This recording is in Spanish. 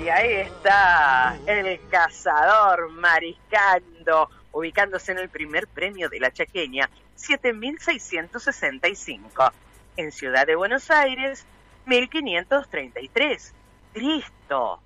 Y ahí está el cazador mariscando, ubicándose en el primer premio de la chaqueña, 7.665. En Ciudad de Buenos Aires, 1.533. Cristo,